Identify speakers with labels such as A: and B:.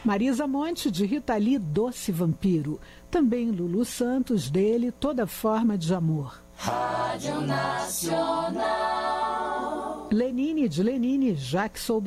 A: Marisa Monte, de Rita Lee, Doce Vampiro. Também Lulu Santos, dele, Toda Forma de Amor.
B: Rádio Nacional.
A: Lenine, de Lenine, Já Que Sou